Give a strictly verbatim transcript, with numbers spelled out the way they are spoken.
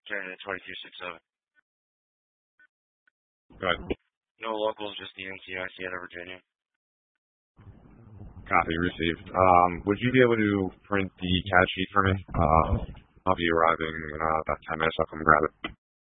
Canada twenty-two six seven. Go ahead. No locals, just the N C I C out of Virginia. Copy received. Um, would you be able to print the C A D sheet for me? Uh, I'll be arriving in uh, about ten minutes. I'll come grab it.